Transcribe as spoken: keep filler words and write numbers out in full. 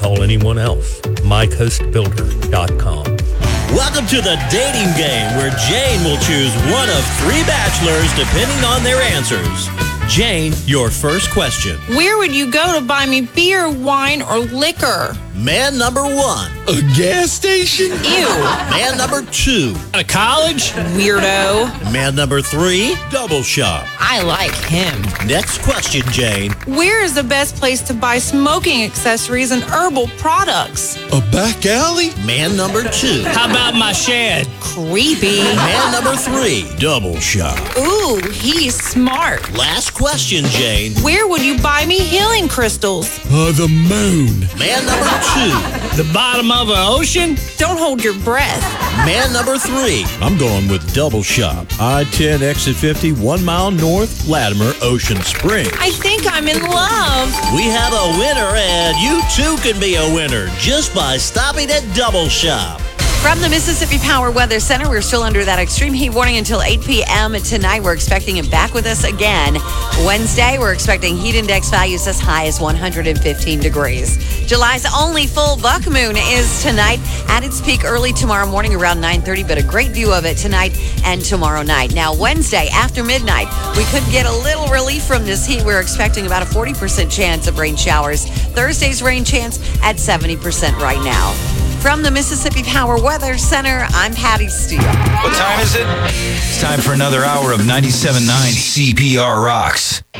call anyone else. my coast builder dot com. Welcome to the dating game, where Jane will choose one of three bachelors depending on their answers. Jane, your first question. Where would you go to buy me beer, wine, or liquor? Man number one. A gas station? Ew. Man number two. A college? Weirdo. Man number three. Double shop. I like him. Next question, Jane. Where is the best place to buy smoking accessories and herbal products? A back alley? Man number two. How about my shed? Creepy. Man number three. Double shop. Ooh, he's smart. Last question, Jane. Where would you buy me healing crystals? Uh, the moon. Man number two. The bottom of an ocean? Don't hold your breath. Man number three. I'm going with double shop. I ten exit fifty, one mile north, Latimer, Ocean Springs. I think I'm in love. We have a winner, and you too can be a winner just by stopping at Double Shop. From the Mississippi Power Weather Center, we're still under that extreme heat warning until eight p.m. tonight. We're expecting it back with us again. Wednesday, we're expecting heat index values as high as one hundred fifteen degrees. July's only full buck moon is tonight, at its peak early tomorrow morning around nine thirty, but a great view of it tonight and tomorrow night. Now, Wednesday after midnight, we could get a little relief from this heat. We're expecting about a forty percent chance of rain showers. Thursday's rain chance at seventy percent right now. From the Mississippi Power Weather Center, I'm Patty Steele. What time is it? It's time for another hour of ninety-seven point nine C P R Rocks.